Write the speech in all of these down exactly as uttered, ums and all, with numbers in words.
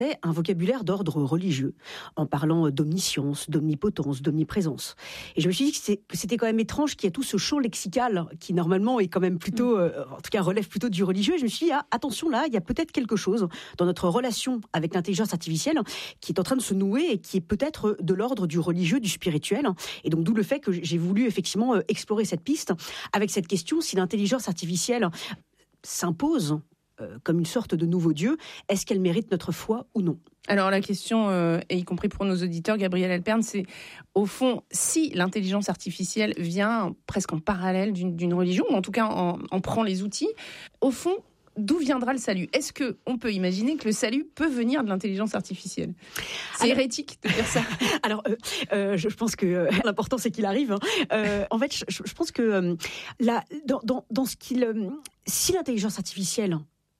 un vocabulaire d'ordre religieux, en parlant d'omniscience, d'omnipotence, d'omniprésence. Et je me suis dit que, c'est, que c'était quand même étrange qu'il y a tout ce champ lexical qui normalement est quand même plutôt, euh, en tout cas relève plutôt du religieux. Et je me suis dit, ah, attention là, il y a peut-être quelque chose dans notre relation avec l'intelligence artificielle qui est en train de se nouer et qui est peut-être de l'ordre du religieux, du spirituel. Et donc d'où le fait que j'ai voulu effectivement explorer cette piste avec cette question, si l'intelligence artificielle s'impose comme une sorte de nouveau Dieu, est-ce qu'elle mérite notre foi ou non ? Alors la question, euh, et y compris pour nos auditeurs, Gabriel Alperne, c'est au fond, si l'intelligence artificielle vient presque en parallèle d'une, d'une religion, ou en tout cas en, en prend les outils, au fond, d'où viendra le salut ? Est-ce qu'on peut imaginer que le salut peut venir de l'intelligence artificielle ? C'est alors, hérétique de dire ça. Alors, euh, euh, je pense que euh, l'important, c'est qu'il arrive. Hein. Euh, en fait, je, je pense que euh, là, dans, dans, dans ce qu'il... Euh, si l'intelligence artificielle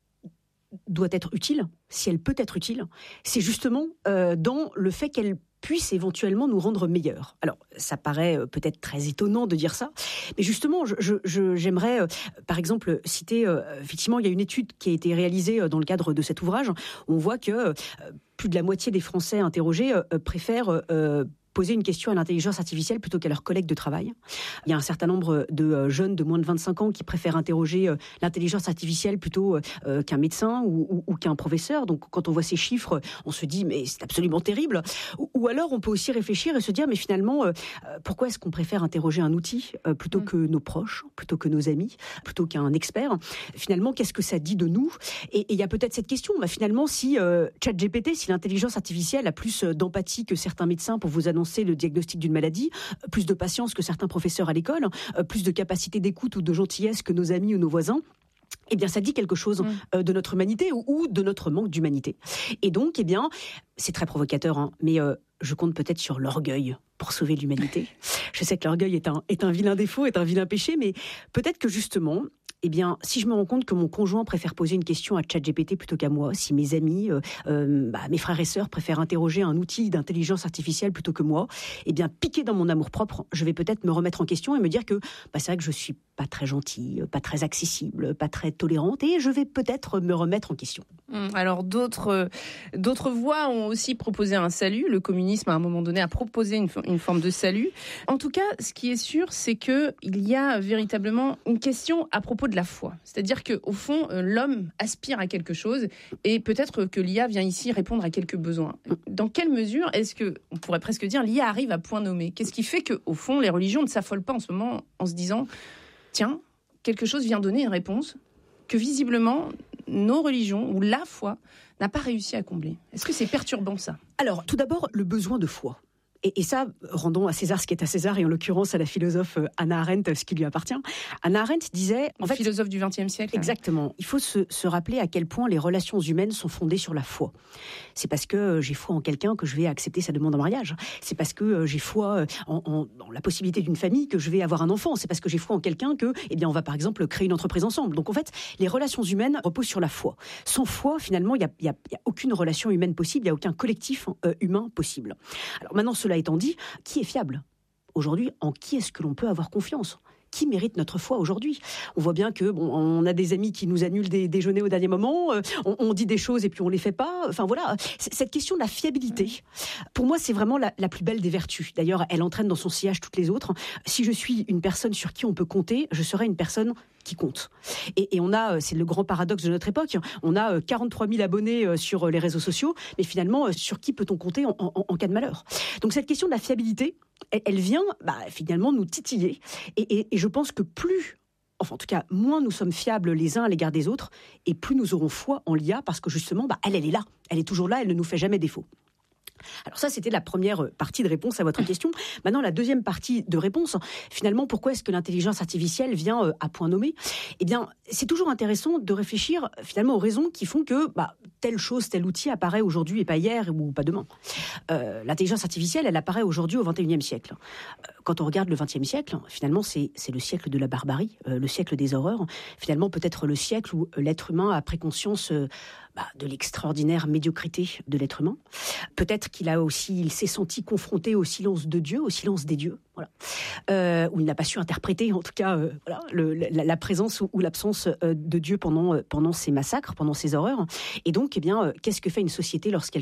doit être utile, si elle peut être utile, c'est justement euh, dans le fait qu'elle puisse éventuellement nous rendre meilleurs. Alors, ça paraît euh, peut-être très étonnant de dire ça, mais justement, je, je, je, j'aimerais, euh, par exemple, citer, euh, effectivement, il y a une étude qui a été réalisée euh, dans le cadre de cet ouvrage, où on voit que euh, plus de la moitié des Français interrogés euh, préfèrent euh, poser une question à l'intelligence artificielle plutôt qu'à leurs collègues de travail. Il y a un certain nombre de jeunes de moins de vingt-cinq ans qui préfèrent interroger l'intelligence artificielle plutôt qu'un médecin ou, ou, ou qu'un professeur. Donc quand on voit ces chiffres, on se dit mais c'est absolument terrible. Ou, ou alors on peut aussi réfléchir et se dire mais finalement euh, pourquoi est-ce qu'on préfère interroger un outil euh, plutôt mmh. que nos proches, plutôt que nos amis, plutôt qu'un expert ? Finalement, qu'est-ce que ça dit de nous ? Et il y a peut-être cette question. Bah, finalement, si euh, ChatGPT, si l'intelligence artificielle a plus d'empathie que certains médecins pour vous annoncer le diagnostic d'une maladie, plus de patience que certains professeurs à l'école, plus de capacité d'écoute ou de gentillesse que nos amis ou nos voisins, eh bien, ça dit quelque chose mmh. de notre humanité ou, ou de notre manque d'humanité. Et donc, eh bien, c'est très provocateur, hein, mais euh, je compte peut-être sur l'orgueil pour sauver l'humanité. Je sais que l'orgueil est un, est un vilain défaut, est un vilain péché, mais peut-être que justement, eh bien, si je me rends compte que mon conjoint préfère poser une question à ChatGPT plutôt qu'à moi, si mes amis, euh, euh, bah, mes frères et sœurs préfèrent interroger un outil d'intelligence artificielle plutôt que moi, eh bien, piqué dans mon amour-propre, je vais peut-être me remettre en question et me dire que bah, c'est vrai que je suis pas très gentille, pas très accessible, pas très tolérante, et je vais peut-être me remettre en question. Alors, d'autres, euh, d'autres voix ont aussi proposé un salut. Le communisme, à un moment donné, a proposé une, une forme de salut. En tout cas, ce qui est sûr, c'est qu'il y a véritablement une question à propos de la foi. C'est-à-dire qu'au fond, l'homme aspire à quelque chose et peut-être que l'I A vient ici répondre à quelques besoins. Dans quelle mesure est-ce que, on pourrait presque dire, l'I A arrive à point nommé ? Qu'est-ce qui fait qu'au fond, les religions ne s'affolent pas en ce moment en se disant « Tiens, quelque chose vient donner une réponse que visiblement, nos religions ou la foi n'a pas réussi à combler ». Est-ce que c'est perturbant, ça ? Alors, tout d'abord, le besoin de foi. Et, et ça, rendons à César ce qui est à César, et en l'occurrence à la philosophe Hannah Arendt ce qui lui appartient. Hannah Arendt disait... En fait, philosophe du vingtième siècle. Exactement. Il faut se, se rappeler à quel point les relations humaines sont fondées sur la foi. C'est parce que j'ai foi en quelqu'un que je vais accepter sa demande en mariage. C'est parce que j'ai foi en, en, en la possibilité d'une famille que je vais avoir un enfant. C'est parce que j'ai foi en quelqu'un que, eh bien, on va par exemple créer une entreprise ensemble. Donc en fait, les relations humaines reposent sur la foi. Sans foi, finalement, il n'y a, y a, y a aucune relation humaine possible, il n'y a aucun collectif euh, humain possible. Alors maintenant, cela étant dit, qui est fiable ? Aujourd'hui, en qui est-ce que l'on peut avoir confiance ? Qui mérite notre foi aujourd'hui ? On voit bien que bon, on a des amis qui nous annulent des déjeuners au dernier moment, euh, on, on dit des choses et puis on les fait pas. Enfin voilà, C- cette question de la fiabilité, pour moi, c'est vraiment la, la plus belle des vertus. D'ailleurs, elle entraîne dans son sillage toutes les autres. Si je suis une personne sur qui on peut compter, je serai une personne qui compte. Et, et on a, c'est le grand paradoxe de notre époque, on a quarante-trois mille abonnés sur les réseaux sociaux, mais finalement, sur qui peut-on compter en, en, en cas de malheur ? Donc cette question de la fiabilité, elle, elle vient bah, finalement nous titiller. Et, et, et je pense que plus, enfin en tout cas, moins nous sommes fiables les uns à l'égard des autres, et plus nous aurons foi en l'I A, parce que justement, bah, elle, elle est là, elle est toujours là, elle ne nous fait jamais défaut. Alors ça, c'était la première partie de réponse à votre question. Maintenant, la deuxième partie de réponse, finalement, pourquoi est-ce que l'intelligence artificielle vient à point nommé ? Eh bien, c'est toujours intéressant de réfléchir finalement aux raisons qui font que bah, telle chose, tel outil apparaît aujourd'hui et pas hier ou pas demain. Euh, l'intelligence artificielle, elle apparaît aujourd'hui au vingt et unième siècle. Quand on regarde le vingtième siècle, finalement, c'est, c'est le siècle de la barbarie, euh, le siècle des horreurs. Finalement, peut-être le siècle où l'être humain a pris conscience euh, bah, de l'extraordinaire médiocrité de l'être humain. Peut-être qu'il a aussi, il s'est senti confronté au silence de Dieu, au silence des dieux, voilà, euh, où il n'a pas su interpréter, en tout cas, euh, voilà, le, la, la présence ou, ou l'absence euh, de Dieu pendant, pendant ces massacres, pendant ces horreurs. Et donc, eh bien, euh, qu'est-ce que fait une société lorsqu'elle